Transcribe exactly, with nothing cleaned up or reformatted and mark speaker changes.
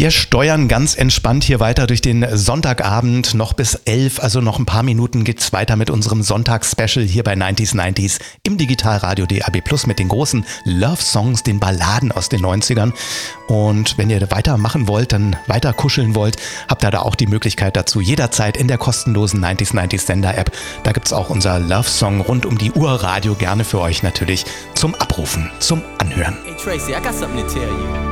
Speaker 1: Wir steuern ganz entspannt hier weiter durch den Sonntagabend, noch bis elf, also noch ein paar Minuten geht's weiter mit unserem Sonntagsspecial hier bei neunzig neunzig im Digitalradio D A B Plus mit den großen Love-Songs, den Balladen aus den neunzigern. Und wenn ihr weitermachen wollt, dann weiter kuscheln wollt, habt ihr da auch die Möglichkeit dazu jederzeit in der kostenlosen neunzig neunzig Sender-App. Da gibt's auch unser Love-Song rund um die Uhr Radio gerne für euch natürlich zum Abrufen, zum Anhören.
Speaker 2: Hey Tracy, I got something to tell you.